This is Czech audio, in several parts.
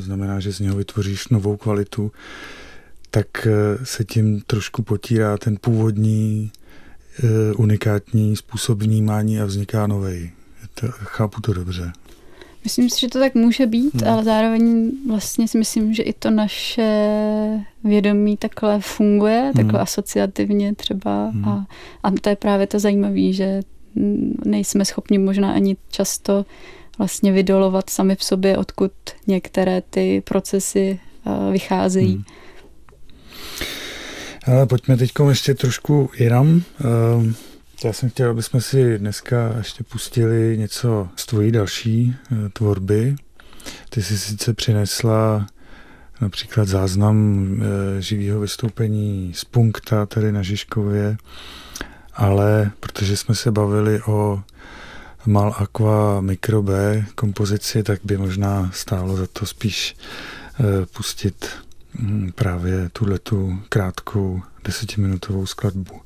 znamená, že z něho vytvoříš novou kvalitu, tak se tím trošku potírá ten původní unikátní způsob vnímání a vzniká novej. Chápu to dobře. Myslím si, že to tak může být, ale zároveň vlastně si myslím, že i to naše vědomí takhle funguje, takhle asociativně třeba. A to je právě to zajímavé, že nejsme schopni možná ani často vlastně vydolovat sami v sobě, odkud některé ty procesy vycházejí. Ale pojďme teď ještě trošku jinam. Já jsem chtěl, abychom si dneska ještě pustili něco z tvojí další tvorby. Ty jsi sice přinesla například záznam živého vystoupení z Punkta tady na Žižkově, ale protože jsme se bavili o Mal Aqua Micro B kompozici, tak by možná stálo za to spíš pustit právě tuhletu krátkou 10minutovou skladbu.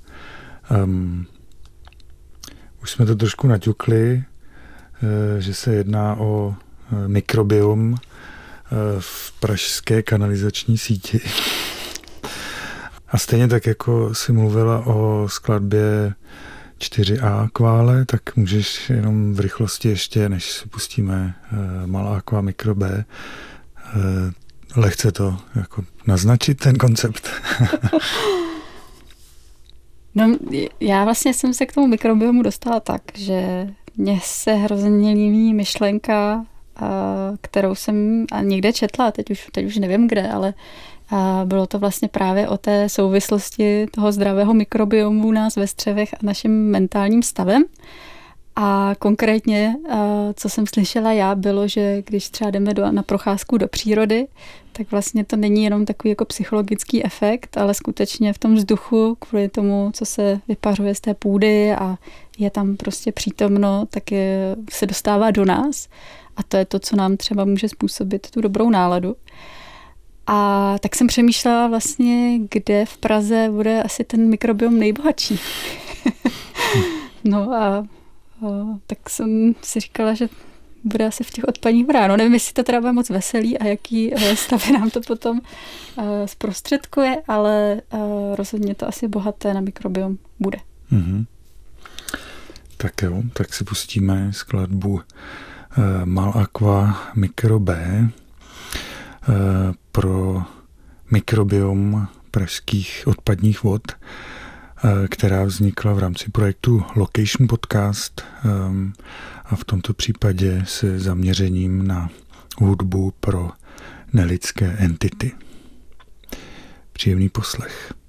Už jsme to trošku naťukli, že se jedná o mikrobiom v pražské kanalizační síti. A stejně tak, jako jsi mluvila o skladbě 4A Kvále, tak můžeš jenom v rychlosti ještě, než si pustíme Mal Aqua Micro B, lehce to jako naznačit, ten koncept. No, já vlastně jsem se k tomu mikrobiomu dostala tak, že mně se hrozně líbí myšlenka, kterou jsem někde četla, teď už nevím kde, ale bylo to vlastně právě o té souvislosti toho zdravého mikrobiomu u nás ve střevech a naším mentálním stavem. A konkrétně, co jsem slyšela já, bylo, že když třeba jdeme na procházku do přírody, tak vlastně to není jenom takový jako psychologický efekt, ale skutečně v tom vzduchu, kvůli tomu, co se vypařuje z té půdy a je tam prostě přítomno, tak se dostává do nás. A to je to, co nám třeba může způsobit tu dobrou náladu. A tak jsem přemýšlela vlastně, kde v Praze bude asi ten mikrobiom nejbohatší. No a tak jsem si říkala, že bude asi v těch odpadních vodách. No nevím, jestli to teda bude moc veselý a jaký stavy nám to potom zprostředkuje, ale rozhodně to asi bohaté na mikrobiom bude. Mm-hmm. Tak jo, tak si pustíme skladbu Mal Aqua Micro B pro mikrobiom pražských odpadních vod, která vznikla v rámci projektu Location Podcast a v tomto případě se zaměřením na hudbu pro nelidské entity. Příjemný poslech.